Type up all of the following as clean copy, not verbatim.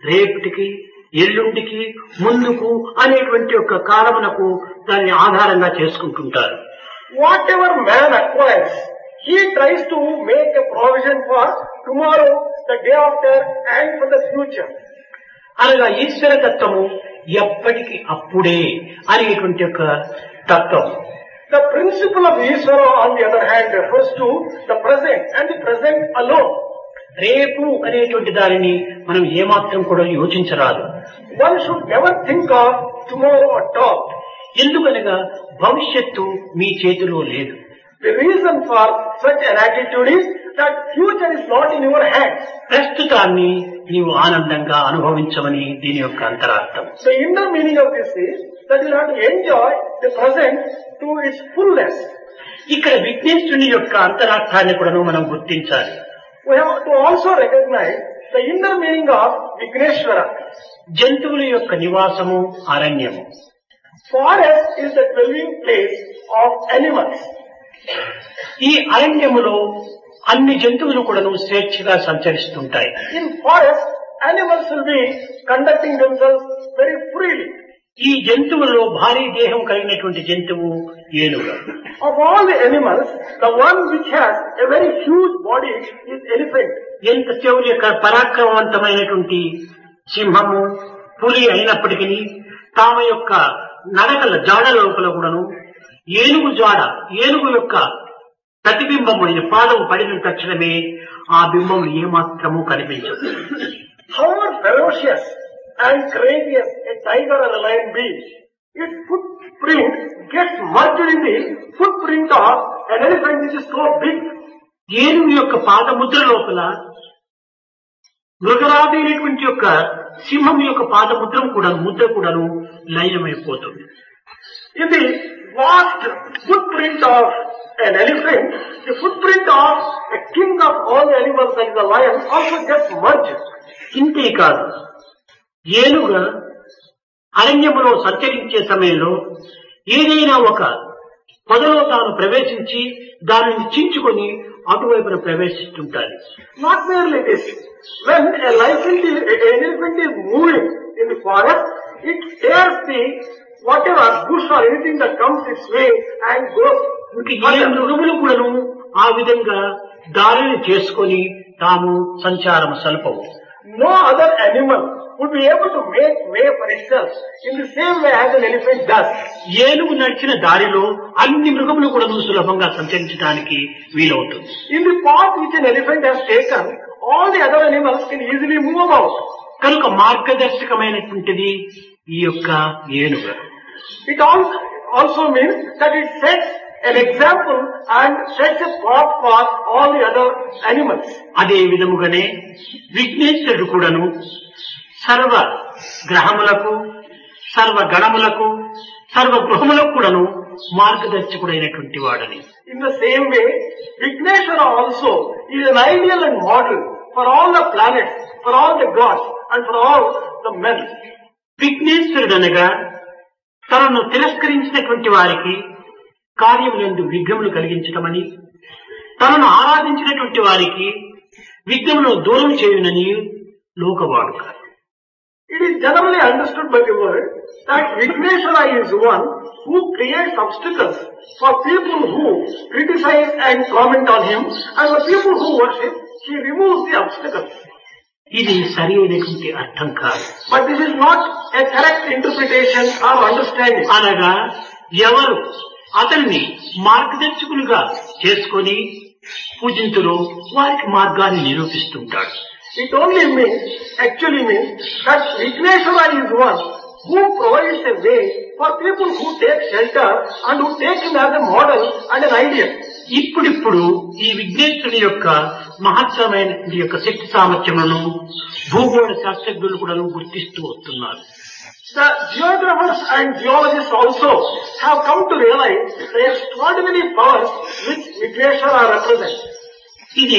రేపటికి, ఎల్లుండికి, ముందుకు అనేటువంటి యొక్క కాలమునకు దాన్ని ఆధారంగా చేసుకుంటుంటారు. Whatever man acquires, he tries to make a provision for tomorrow, the day after, and for the future. అనగా ఈశ్వర తత్వము ఎప్పటికి అప్పుడే అనేటువంటి యొక్క తత్వం. The principle of Ishvara, on the other hand, refers to the present and the present alone. రేపు అనేటువంటి దానిని మనం ఏమాత్రం కూడా యోచించరాదు. One should never think of tomorrow at all. ఎందుకనగా భవిష్యత్తు మీ చేతిలో లేదు. The reason for such an attitude is that future is not in your hands. ప్రస్తుతాన్ని నీవు ఆనందంగా అనుభవించమని దీని యొక్క అంతరార్థం. The inner meaning of this is that you have to enjoy the present to its fullness. ఇక్కడ విఘ్నేశ్వరుని యొక్క అంతరార్థాన్ని కూడా మనం గుర్తించాలి. We have to also recognize the inner meaning of Vigneshwara. జంతువుల యొక్క నివాసము అరణ్యము. Forest is the dwelling place of animals. ఈ అరణ్యములో అన్ని జంతువులు కూడా స్వేచ్ఛగా సంచరిస్తుంటాయి. In forest, animals will be conducting themselves very freely. ఈ జంతువుల్లో భారీ దేహం కలిగినటువంటి జంతువు ఏనుగు. Of all the animals, the one which has a very huge body is elephant. ఎంత శౌర్య పరాక్రమవంతమైనటువంటి సింహము, పులి అయినప్పటికీ తామ యొక్క నడకల జాడ లోపల కూడాను ఏనుగు యొక్క ప్రతిబింబమైన పాదం పడిన తక్షణమే ఆ బింబం ఏమాత్రము కనిపించదు. However ferocious and courageous a tiger or a lion be, its footprint gets merged in the footprint of an elephant which is so big. ఏనుగు యొక్క పాదముద్ర లోపల మృగరాదైనటువంటి యొక్క సింహం యొక్క పాదముద్రం ముద్ర కూడాను లయమైపోతుంది. In the vast footprint of an elephant, the footprint of a king of all the animals like the lion also gets merged. ఇంతే కాదు, ఏనుగు అరణ్యములో సంచరించే సమయంలో ఏదైనా ఒక పొదలో తాను ప్రవేశించి దానిని చించుకొని అటువైపున ప్రవేశిస్తుంటారు. Not merely this, when an elephant is moving in the forest, it tears the whatever bush or anything that comes its way and goes. ఏ మృగములు కూడాను ఆ విధంగా దారిని చేసుకొని తాము సంచారం సల్పవు. No other animal would be able to make way for itself in the same way as an elephant does. ఏనుగు నడిచిన దారిలో అన్ని మృగములు కూడా సులభంగా సంచరించడానికి వీలవుతుంది. In the path which an elephant has taken, all the other animals can easily move about. కనుక మార్గదర్శకమైనటువంటిది ఈ యొక్క ఏనుగు. It also means that it sets an example and sets a path for all the other animals. అదే విధముగానే విఘ్నేశ్వరుడు కూడాను సర్వ గ్రహములకు, సర్వ గణములకు, సర్వ గృహములకు కూడాను మార్గదర్శకుడైనటువంటి వాడని. In the same way, Vigneshwara also is an ideal and model for all the planets, for all the gods and for all the men. విఘ్నేశ్వరుడు అనగా తనను తిరస్కరించినటువంటి వారికి కార్యములందు విఘ్నములు కలిగించటమని, తనను ఆరాధించినటువంటి వారికి విఘ్నములను దూరం చేయునని లోకవాడుక. It is generally understood by the world that Vigneshwara is one who creates obstacles for people who criticize and comment on him, and for people who worship, he removes the obstacles. ఇది సరి అయినటువంటి అర్థం కాదు. But this is not a correct interpretation or understanding. అనగా ఎవరు అతన్ని మార్గదర్శకులుగా చేసుకొని పూజింతులో వారికి మార్గాన్ని నిరూపిస్తుంటాడు. It actually means that Vigneshwara is one who provides a way for people who take shelter and who take him as a model and an ideal. ఇప్పుడిప్పుడు ఈ విఘ్నేశ్వరుని యొక్క మహత్తరమైన యొక్క శక్తి సామర్థ్యములను భూగోళ శాస్త్రజ్ఞులు కూడా గుర్తిస్తూ వస్తున్నారు. The geographers and geologists also have come to realize the extraordinary powers which Vigneshwara represents. ఇది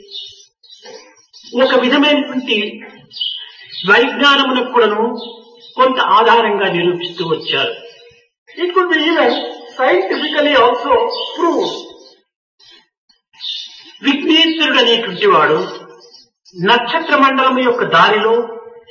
ఒక విధమైనటువంటి వైజ్ఞానమునకు కూడాను కొంత ఆధారంగా నిరూపిస్తూ వచ్చారు. It could be even scientifically also proved. విఘ్నేశ్వరుడు అనేటువంటి వాడు నక్షత్ర మండలం యొక్క దారిలో